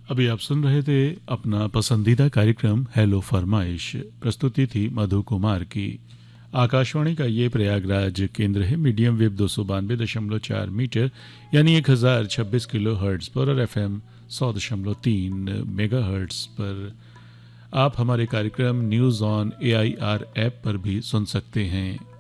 अभी आप सुन रहे थे अपना पसंदीदा कार्यक्रम हेलो फरमाइश। प्रस्तुति थी मधु कुमार की। आकाशवाणी का ये प्रयागराज केंद्र है। मीडियम वेव 292.4 मीटर यानी 1026 किलो हर्ट्ज पर और FM 100.3 मेगा हर्ट्ज पर आप हमारे कार्यक्रम न्यूज़ ऑन AIR ऐप पर भी सुन सकते हैं।